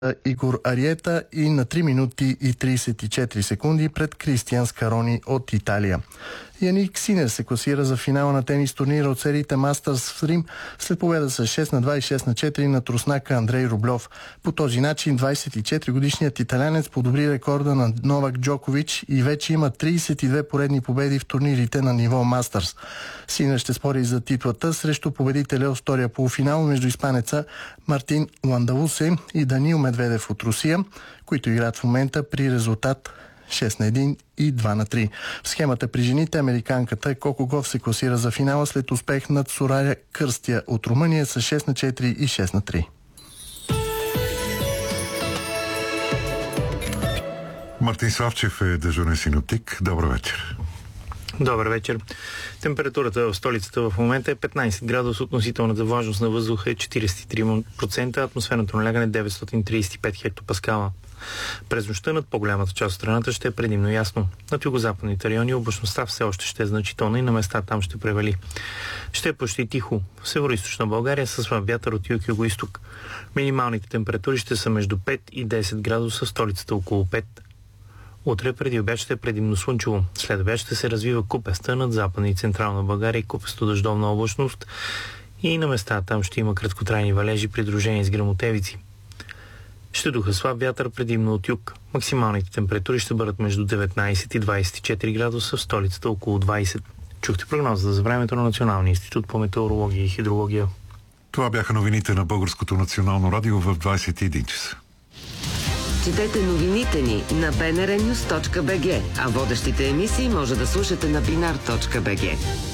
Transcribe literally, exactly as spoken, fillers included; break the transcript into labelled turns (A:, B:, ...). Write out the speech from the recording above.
A: Игор Ариета и на три минути и тридесет и четири секунди пред Кристиан Скарони от Италия. Яник Синер се класира за финала на тенис турнира от сериите Мастърс в Рим след победа с шест на два и шест на четири на труснака Андрей Рублев. По този начин двадесет и четири годишният италянец подобри рекорда на Новак Джокович и вече има тридесет и две поредни победи в турнирите на ниво Мастърс. Синер ще спори за титлата срещу победителя от втория полуфинал между испанеца Мартин Ландаусе и Данил Медведев от Русия, които играят в момента при резултат шест на едно и два на три. В схемата при жените американката Коко Гов се класира за финала след успех над Сурая Кърстия от Румъния с шест на четири и шест на три.
B: Мартин Славчев е дежурен синоптик. Добър вечер.
C: Добър вечер. Температурата в столицата в момента е петнадесет градуса, относителната влажност на въздуха е четиридесет и три процента, атмосферното налягане деветстотин тридесет и пет хектопаскала. През нощта над по-голямата част от страната ще е предимно ясно. Над югозападните райони облачността все още ще е значителна и на места там ще превали. Ще е почти тихо. В североизточна България със слаб вятър от юг-югоизток. Минималните температури ще са между пет и десет градуса, в столицата около пет. Утре преди обяд ще е предимно слънчево. След обяд ще се развива купеста над западна и централна България и купесто дъждовна облачност. И на места там ще има краткотрайни валежи, придружени с гръмотевици. Ще духа слаб вятър предимно от юг. Максималните температури ще бъдат между деветнадесет и двадесет и четири градуса, в столицата около двадесет. Чухте прогнозата за времето на Националния институт по метеорология и хидрология.
B: Това бяха новините на Българското национално радио в двадесет и един часа.
D: Четете новините ни на би ен ар нюз точка би джи, а водещите емисии може да слушате на бинар точка би джи.